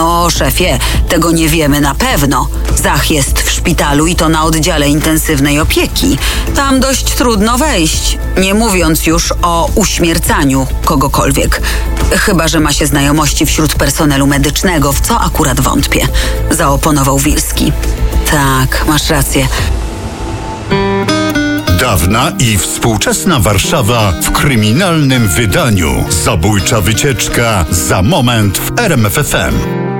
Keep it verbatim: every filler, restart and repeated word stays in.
No, szefie, tego nie wiemy na pewno. Zach jest w szpitalu i to na oddziale intensywnej opieki. Tam dość trudno wejść, nie mówiąc już o uśmiercaniu kogokolwiek. Chyba że ma się znajomości wśród personelu medycznego, w co akurat wątpię. Zaoponował Wilski. Tak, masz rację. Dawna i współczesna Warszawa w kryminalnym wydaniu. Zabójcza wycieczka za moment w R M F F M.